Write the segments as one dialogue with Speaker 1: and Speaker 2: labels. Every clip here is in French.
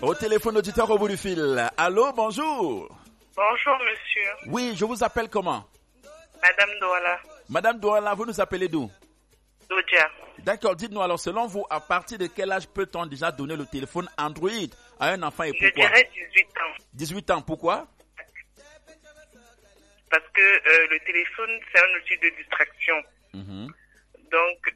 Speaker 1: Au téléphone auditeur au bout du fil. Allô, bonjour.
Speaker 2: Bonjour, monsieur.
Speaker 1: Oui, je vous appelle comment?
Speaker 2: Madame Douala.
Speaker 1: Madame Douala, vous nous appelez d'où?
Speaker 2: Doudia.
Speaker 1: D'accord, dites-nous alors, selon vous, à partir de quel âge peut-on déjà donner le téléphone Android à un enfant et pourquoi?
Speaker 2: Je dirais 18 ans.
Speaker 1: 18 ans, pourquoi?
Speaker 2: Parce que le téléphone, c'est un outil de distraction. Donc,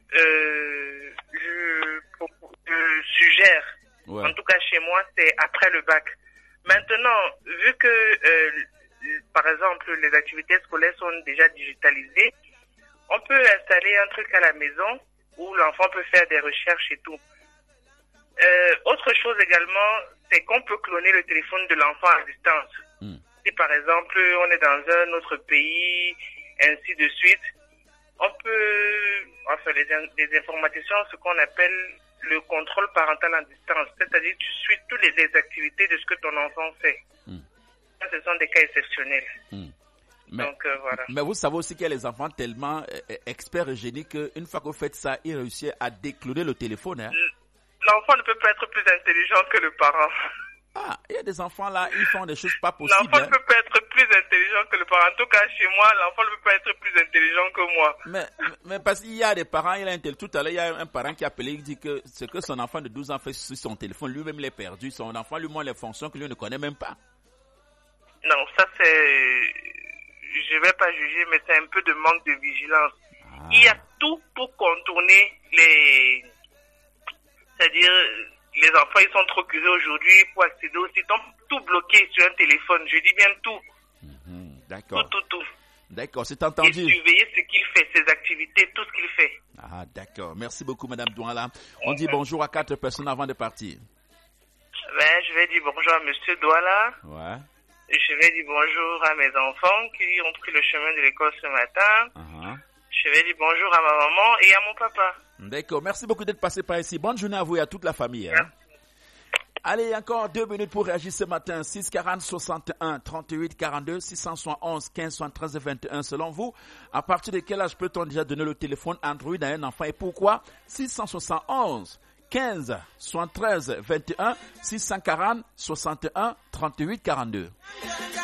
Speaker 2: je suggère, en tout cas chez moi, c'est après le bac. Maintenant, vu que, par exemple, les activités scolaires sont déjà digitalisées, on peut installer un truc à la maison où l'enfant peut faire des recherches et tout. Autre chose également, c'est qu'on peut cloner le téléphone de l'enfant à distance. Si par exemple, on est dans un autre pays, ainsi de suite, on peut, enfin, les informaticiens, ce qu'on appelle le contrôle parental à distance. C'est-à-dire, tu suis toutes les activités de ce que ton enfant fait. Ça, ce sont des cas exceptionnels. Donc, voilà.
Speaker 1: Mais vous savez aussi qu'il y a les enfants tellement experts et génies qu'une fois que vous faites ça, ils réussissent à décloner le téléphone. Hein?
Speaker 2: L'enfant ne peut pas être plus intelligent que le parent.
Speaker 1: Ah, il y a des enfants là, ils font des choses pas possibles.
Speaker 2: L'enfant ne peut pas être plus intelligent que le parent. En tout cas, chez moi, l'enfant ne peut pas être plus intelligent que moi.
Speaker 1: Mais parce qu'il y a des parents, tout à l'heure, il y a un parent qui a appelé, il dit que ce que son enfant de 12 ans fait sur son téléphone, lui-même l'a perdu. Son enfant lui montre les fonctions que lui ne connaît même pas.
Speaker 2: Non, ça c'est... Je vais pas juger, mais c'est un peu de manque de vigilance. Il y a tout pour contourner les... C'est-à-dire... Les enfants, ils sont trop curieux aujourd'hui pour accéder au site. Tout bloqué sur un téléphone. Je dis bien tout.
Speaker 1: D'accord.
Speaker 2: Tout.
Speaker 1: D'accord, c'est entendu.
Speaker 2: Et surveiller ce qu'il fait, ses activités, tout ce qu'il fait.
Speaker 1: Ah, d'accord. Merci beaucoup, Madame Douala. On dit bonjour à 4 personnes avant de partir.
Speaker 2: Ben, je vais dire bonjour à Monsieur Douala.
Speaker 1: Ouais.
Speaker 2: Je vais dire bonjour à mes enfants qui ont pris le chemin de l'école ce matin. Je vais dire bonjour à ma maman et à mon papa.
Speaker 1: D'accord. Merci beaucoup d'être passé par ici. Bonne journée à vous et à toute la famille. Hein. Allez, encore 2 minutes pour réagir ce matin. 6 40 61 38 42 671 15 73 21. Selon vous, à partir de quel âge peut-on déjà donner le téléphone Android à un enfant et pourquoi? 671 15 73 21 640 61 38 42.